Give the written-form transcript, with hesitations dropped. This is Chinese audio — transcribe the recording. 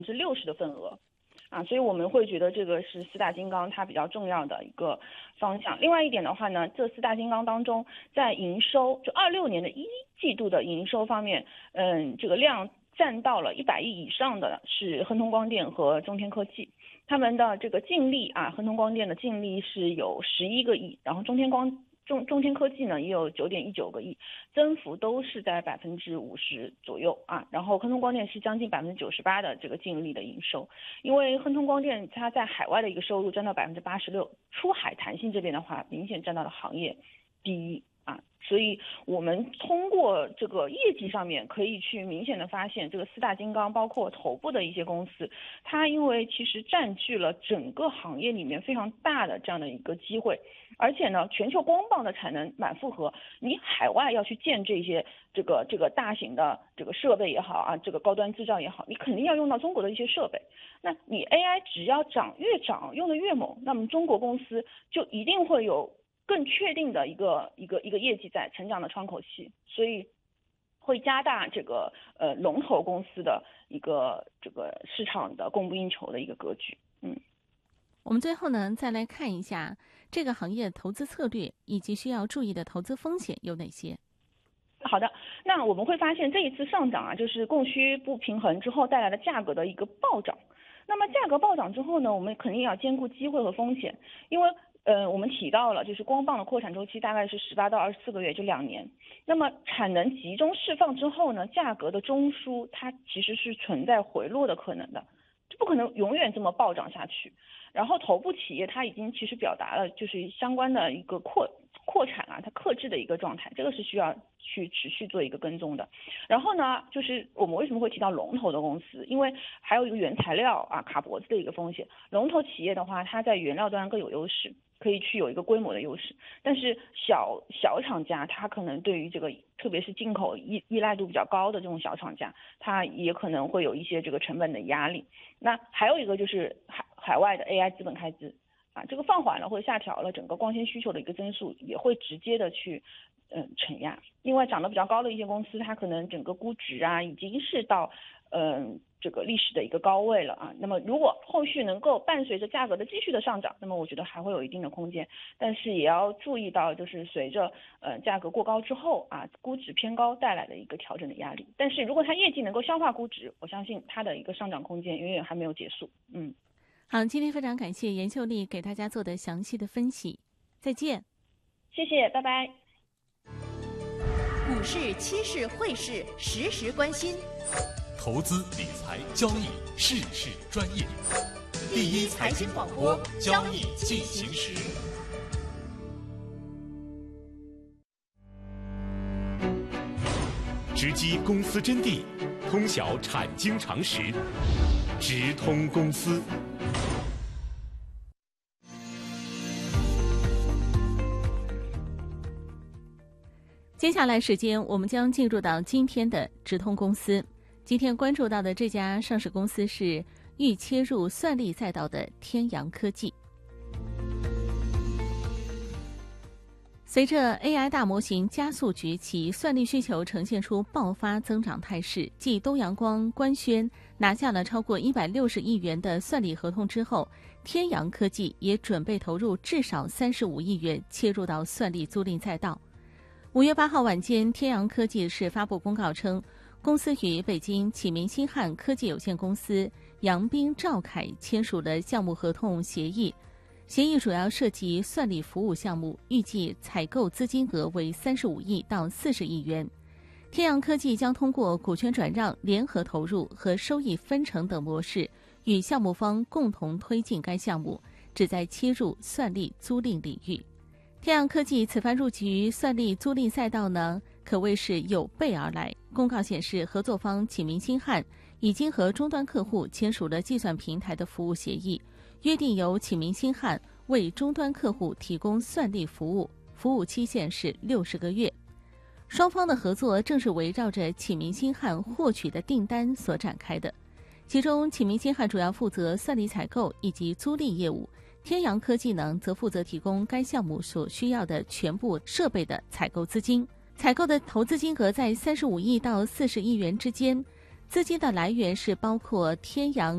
60%的份额。所以我们会觉得这个是四大金刚它比较重要的一个方向。另外一点的话呢，这四大金刚当中，在营收就26年的1季度的营收方面，这个量占到了100亿以上的是亨通光电和中天科技，他们的这个净利亨通光电的净利是有11个亿，然后中天科技呢也有9.19个亿，增幅都是在50%左右然后亨通光电是将近98%的这个净利的营收，因为亨通光电它在海外的一个收入占到86%，出海弹性这边的话明显占到了行业第一所以我们通过这个业绩上面可以去明显的发现，这个四大金刚包括头部的一些公司，它因为其实占据了整个行业里面非常大的这样的一个机会，而且呢，全球光棒的产能满负荷，你海外要去建这些这个大型的这个设备也好这个高端制造也好，你肯定要用到中国的一些设备。那你 AI 只要越涨用的越猛，那么中国公司就一定会有更确定的一个业绩在成长的窗口期，所以会加大这个龙头公司的一个这个市场的供不应求的一个格局。 我们最后呢再来看一下这个行业投资策略以及需要注意的投资风险有哪些。 好的，那我们会发现这一次上涨就是供需不平衡之后带来的价格的一个暴涨。那么价格暴涨之后呢，我们肯定要兼顾机会和风险，因为我们提到了，就是光棒的扩产周期大概是18到24个月，就2年。那么产能集中释放之后呢，价格的中枢它其实是存在回落的可能的，就不可能永远这么暴涨下去。然后头部企业它已经其实表达了就是相关的一个扩产它克制的一个状态，这个是需要去持续做一个跟踪的。然后呢，就是我们为什么会提到龙头的公司，因为还有一个原材料卡脖子的一个风险。龙头企业的话，它在原料端更有优势，可以去有一个规模的优势，但是小厂家它可能对于这个特别是进口依赖度比较高的这种小厂家，它也可能会有一些这个成本的压力。那还有一个就是海外的 AI 资本开支这个放缓了或者下调了整个光纤需求的一个增速，也会直接的去承压。另外涨得比较高的一些公司，它可能整个估值已经是到这个历史的一个高位了那么如果后续能够伴随着价格的继续的上涨，那么我觉得还会有一定的空间，但是也要注意到就是随着价格过高之后估值偏高带来的一个调整的压力。但是如果它业绩能够消化估值，我相信它的一个上涨空间远远还没有结束。 好，今天非常感谢严秀丽给大家做的详细的分析，再见。 谢谢，拜拜。 股市、期市、汇市，时时关心。 投资理财交易，事事专业。第一财经广播，交易进行时。直击公司真谛，通晓产经常识，直通公司。 接下来时间，我们将进入到今天的直通公司。今天关注到的这家上市公司是欲切入算力赛道的天阳科技。随着 AI 大模型加速崛起，算力需求呈现出爆发增长态势。继东阳光官宣拿下了超过160亿元的算力合同之后，天阳科技也准备投入至少35亿元切入到算力租赁赛道。5月8号晚间，天阳科技是发布公告称，公司与北京启明星汉科技有限公司、杨斌、赵凯签署了项目合同协议。协议主要涉及算力服务项目，预计采购资金额为35亿到40亿元。天阳科技将通过股权转让、联合投入和收益分成等模式，与项目方共同推进该项目，旨在切入算力租赁领域。天阳科技此番入局算力租赁赛道呢，可谓是有备而来。公告显示，合作方启明星汉已经和终端客户签署了计算平台的服务协议，约定由启明星汉为终端客户提供算力服务，服务期限是60个月。双方的合作正是围绕着启明星汉获取的订单所展开的，其中启明星汉主要负责算力采购以及租赁业务，天阳科技呢则负责提供该项目所需要的全部设备的采购资金，采购的投资金额在35亿到40亿元之间。 资金的来源是包括天阳